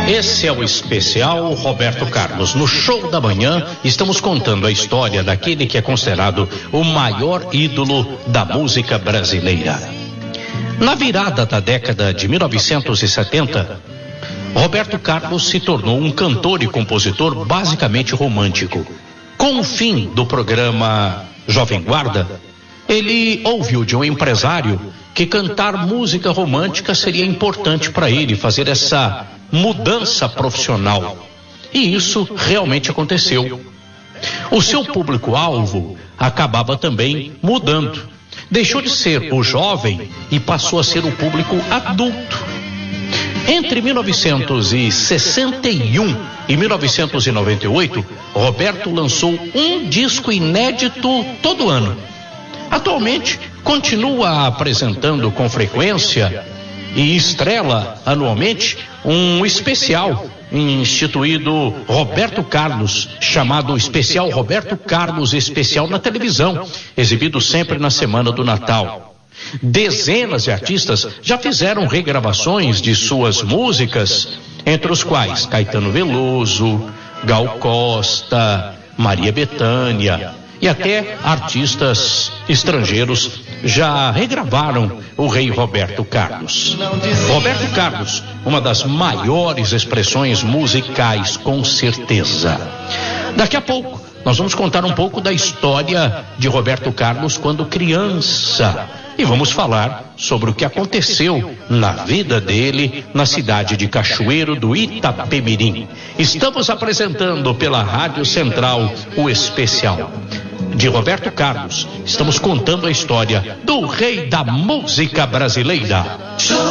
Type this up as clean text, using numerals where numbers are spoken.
Esse é o especial Roberto Carlos. No Show da Manhã, estamos contando a história daquele que é considerado o maior ídolo da música brasileira. Na virada da década de 1970, Roberto Carlos se tornou um cantor e compositor basicamente romântico. Com o fim do programa Jovem Guarda, ele ouviu de um empresário que cantar música romântica seria importante para ele fazer essa mudança profissional. E isso realmente aconteceu. O seu público-alvo acabava também mudando. Deixou de ser o jovem e passou a ser o público adulto. Entre 1961 e 1998, Roberto lançou um disco inédito todo ano. Atualmente, continua apresentando com frequência e estrela anualmente um especial instituído Roberto Carlos, chamado Especial Roberto Carlos Especial na televisão, exibido sempre na semana do Natal. Dezenas de artistas já fizeram regravações de suas músicas, entre os quais Caetano Veloso, Gal Costa, Maria Bethânia e até artistas estrangeiros já regravaram o rei Roberto Carlos. Roberto Carlos, uma das maiores expressões musicais, com certeza. Daqui a pouco nós vamos contar um pouco da história de Roberto Carlos quando criança. E vamos falar sobre o que aconteceu na vida dele na cidade de Cachoeiro do Itapemirim. Estamos apresentando pela Rádio Central o especial de Roberto Carlos. Estamos contando a história do rei da música brasileira.